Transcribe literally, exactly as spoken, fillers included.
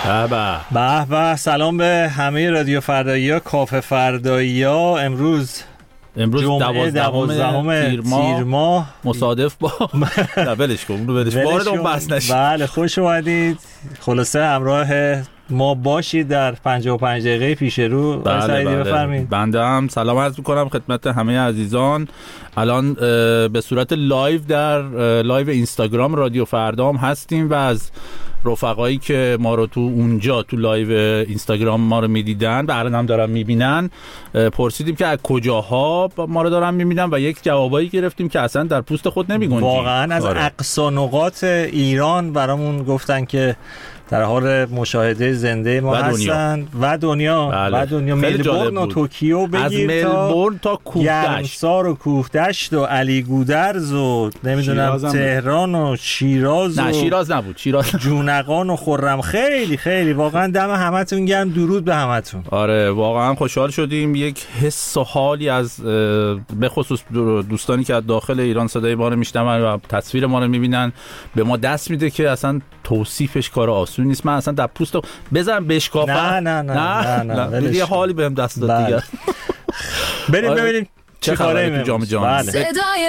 به به به. سلام به همه رادیو فردایی‌ها، کافه فردایی‌ها. امروز امروز دوازدهم تیر ماه مصادف با نه بلش کن بلش وارد اون بحث نشید. بله خوش اومدید. خلاصه همراه ما باشید در پنجاه و پنج دقیقه پیش رو. بله بله. بفرمایید. بنده هم سلام عرض می‌کنم خدمت همه عزیزان. الان به صورت لایو در لایو اینستاگرام رادیو فردا هم هستیم و از رفقایی که ما رو تو اونجا تو لایو اینستاگرام ما رو میدیدن و الان هم دارن میبینن پرسیدیم که از کجاها ما رو دارن میبینن و یک جوابایی گرفتیم که اصلا در پوست خود نمیگنجید. واقعا از اقصا نقاط ایران برامون گفتن که در حال مشاهده زنده ما و هستن و دنیا بله. و دنیا ملبورن و توکیو بگیر از ملبورن تا کوهدشت و کوهدشت و علی گودرز و نمیدونم تهران و شیراز نه شیراز نبود شیراز جونقان و خرم. خیلی خیلی واقعا دم همتون گرم. درود به همتون. آره واقعا خوشحال شدیم. یک حس و حالی از به خصوص دوستانی که از داخل ایران صدای ما رو میشنون و تصویر ما رو میبینن به ما دست میده که اصلا توصیفش کار آسون نیست. من اصلا در پوست بزنم بشکافم نه نه نه نه نه یه حالی بهم دست داد دیگه. بریم ببینیم چه خبره تو جام جهانی.